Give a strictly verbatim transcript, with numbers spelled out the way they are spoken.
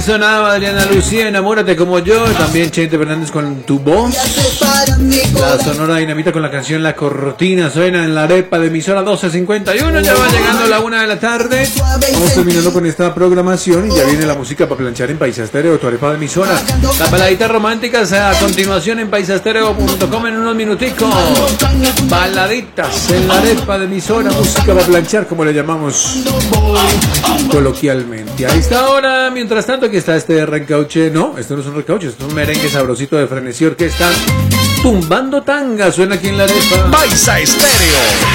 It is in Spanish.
sonaba Adriana Lucía, Enamórate como yo. También Chente Fernández con Tu Voz. La Sonora Dinamita con la canción La Cortina suena en la arepa de emisora doce cincuenta y uno. Ya va llegando la una de la tarde. Vamos terminando con esta programación y ya viene la música para planchar en Paisa Estéreo, tu arepa de emisora. La baladita romántica a continuación en paisastereo punto com en unos minuticos. Baladitas en la arepa de emisora, música para planchar, como le llamamos coloquialmente. A esta hora, mientras tanto, aquí está este reencauche. No, esto no es un reencauche, esto es un merengue sabrosito de Frenesí Orquesta. Tumbando tanga, suena aquí en la arepa. Paisa Estéreo.